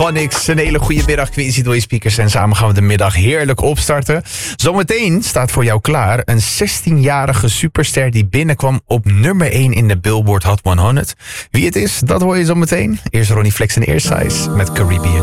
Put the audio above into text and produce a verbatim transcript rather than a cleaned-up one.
Phonics, een hele goede middag, Quincy Doy Speakers. En samen gaan we de middag heerlijk opstarten. Zometeen staat voor jou klaar een zestienjarige superster die binnenkwam op nummer één in de Billboard Hot honderd. Wie het is, dat hoor je zometeen. Eerst Ronnie Flex en Earsize met Caribbean.